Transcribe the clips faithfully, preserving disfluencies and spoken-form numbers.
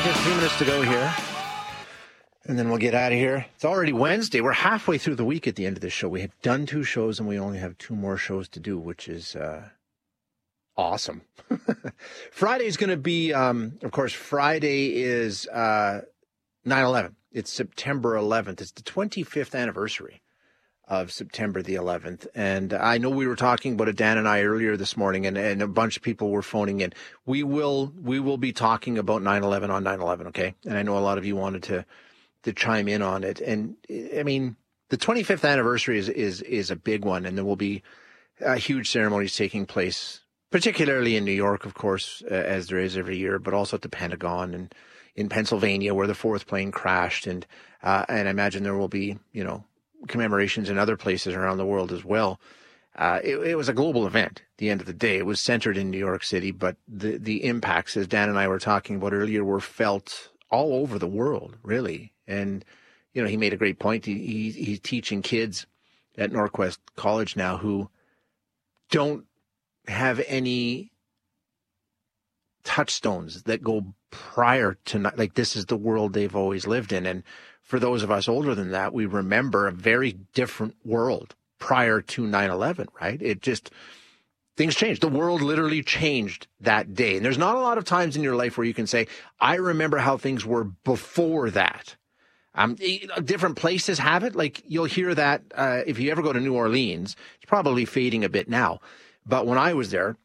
Just a few minutes to go here, and then we'll get out of here. It's already Wednesday. We're halfway through the week at the end of this show. We have done two shows, and we only have two more shows to do, which is uh, awesome. Friday is going to be, um, of course, Friday is uh, nine eleven. It's September eleventh. It's the twenty-fifth anniversary of September the eleventh. And I know we were talking about it, Dan and I, earlier this morning, and, and a bunch of people were phoning in. We will we will be talking about nine eleven on nine eleven, okay? And I know a lot of you wanted to to chime in on it. And, I mean, the twenty-fifth anniversary is is, is a big one, and there will be uh, huge ceremonies taking place, particularly in New York, of course, uh, as there is every year, but also at the Pentagon and in Pennsylvania, where the fourth plane crashed. And uh, and I imagine there will be, you know, commemorations in other places around the world as well. Uh, it, it was a global event at the end of the day. It was centered in New York City, but the, the impacts, as Dan and I were talking about earlier, were felt all over the world, really. And, you know, he made a great point. He, he, he's teaching kids at Northwest College now who don't have any touchstones that go prior to, not, like, this is the world they've always lived in. And for those of us older than that, we remember a very different world prior to nine eleven, right? It just, things changed. The world literally changed that day. And there's not a lot of times in your life where you can say, I remember how things were before that. Um, different places have it. Like, you'll hear that uh, if you ever go to New Orleans. It's probably fading a bit now. But when I was there,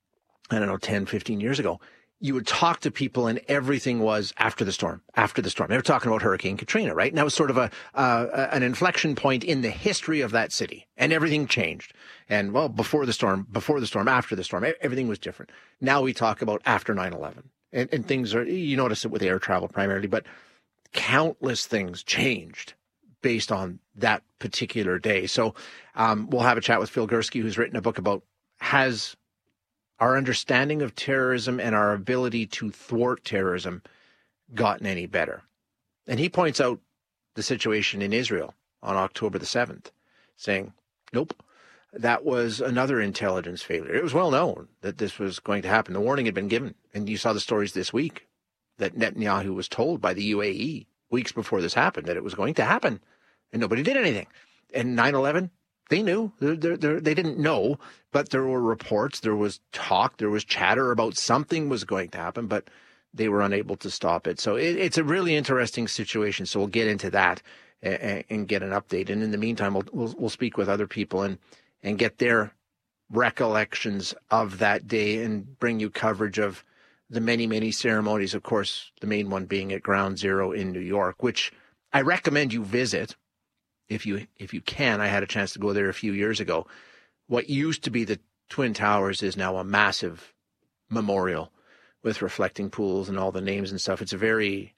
I don't know, ten, fifteen years ago, you would talk to people and everything was after the storm, after the storm. They were talking about Hurricane Katrina, right? And that was sort of a uh, an inflection point in the history of that city. And everything changed. And, well, before the storm, before the storm, after the storm, everything was different. Now we talk about after nine eleven. And, and things are, you notice it with air travel primarily, but countless things changed based on that particular day. So um, we'll have a chat with Phil Gursky, who's written a book about, has our understanding of terrorism and our ability to thwart terrorism gotten any better? And he points out the situation in Israel on October the seventh, saying, nope, that was another intelligence failure. It was well known that this was going to happen. The warning had been given. And you saw the stories this week that Netanyahu was told by the U A E weeks before this happened that it was going to happen. And nobody did anything. And nine eleven, they knew. They're, they're, they're, they didn't know, but there were reports, there was talk, there was chatter about something was going to happen, but they were unable to stop it. So it, it's a really interesting situation. So we'll get into that and, and get an update. And in the meantime, we'll, we'll, we'll speak with other people and, and get their recollections of that day and bring you coverage of the many, many ceremonies. Of course, the main one being at Ground Zero in New York, which I recommend you visit. If you if you can. I had a chance to go there a few years ago. What used to be the Twin Towers is now a massive memorial with reflecting pools and all the names and stuff. It's a very,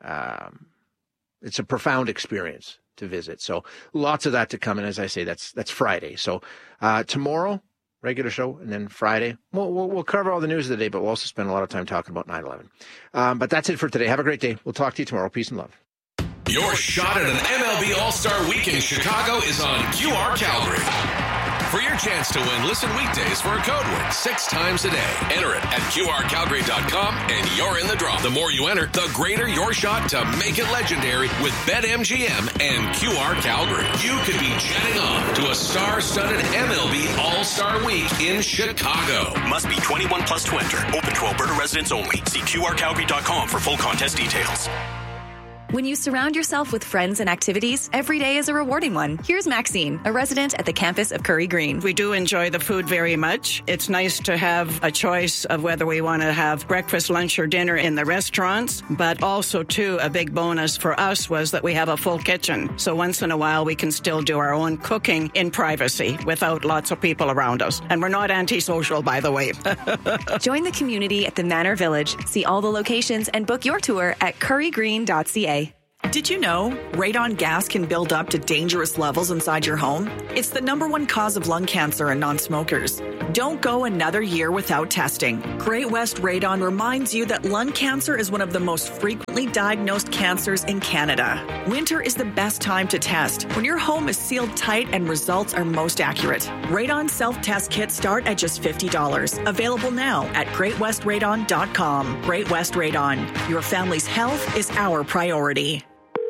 um, it's a profound experience to visit. So lots of that to come. And as I say, that's that's Friday. So uh, tomorrow, regular show, and then Friday, we'll, we'll, we'll cover all the news of the day, but we'll also spend a lot of time talking about nine eleven. Um, but that's it for today. Have a great day. We'll talk to you tomorrow. Peace and love. Your shot at an M L B All-Star Week in Chicago is on Q R Calgary. For your chance to win, listen weekdays for a code word six times a day. Enter it at Q R Calgary dot com and you're in the draw. The more you enter, the greater your shot to make it legendary with BetMGM and Q R Calgary. You could be jetting off to a star-studded M L B All-Star Week in Chicago. Must be twenty-one plus to enter. Open to Alberta residents only. See Q R Calgary dot com for full contest details. When you surround yourself with friends and activities, every day is a rewarding one. Here's Maxine, a resident at the campus of Curry Green. We do enjoy the food very much. It's nice to have a choice of whether we want to have breakfast, lunch, or dinner in the restaurants. But also, too, a big bonus for us was that we have a full kitchen. So once in a while, we can still do our own cooking in privacy without lots of people around us. And we're not antisocial, by the way. Join the community at the Manor Village. See all the locations and book your tour at curry green dot c a. Did you know radon gas can build up to dangerous levels inside your home? It's the number one cause of lung cancer in non-smokers. Don't go another year without testing. Great West Radon reminds you that lung cancer is one of the most frequently diagnosed cancers in Canada. Winter is the best time to test, when your home is sealed tight and results are most accurate. Radon self-test kits start at just fifty dollars. Available now at great west radon dot com. Great West Radon. Your family's health is our priority.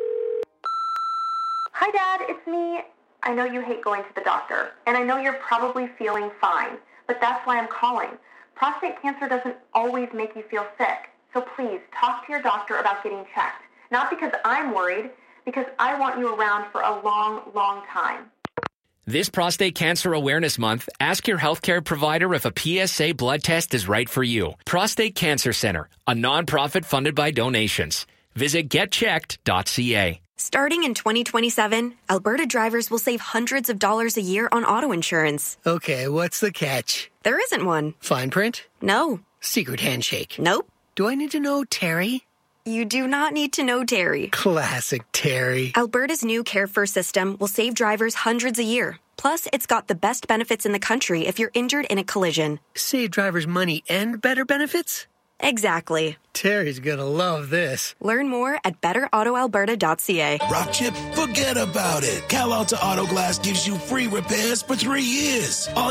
Hi, Dad. It's me. I know you hate going to the doctor, and I know you're probably feeling fine, but that's why I'm calling. Prostate cancer doesn't always make you feel sick, so please talk to your doctor about getting checked. Not because I'm worried, because I want you around for a long, long time. This Prostate Cancer Awareness Month, ask your healthcare provider if a P S A blood test is right for you. Prostate Cancer Center, a nonprofit funded by donations. Visit get checked dot c a. Starting in twenty twenty-seven, Alberta drivers will save hundreds of dollars a year on auto insurance. Okay, what's the catch? There isn't one. Fine print? No. Secret handshake? Nope. Do I need to know Terry? You do not need to know Terry. Classic Terry. Alberta's new Care First system will save drivers hundreds a year. Plus, it's got the best benefits in the country if you're injured in a collision. Save drivers money and better benefits? Exactly. Terry's gonna love this. Learn more at better auto alberta dot c a. Rock Chip, forget about it. Cal Alta Auto Glass gives you free repairs for three years. All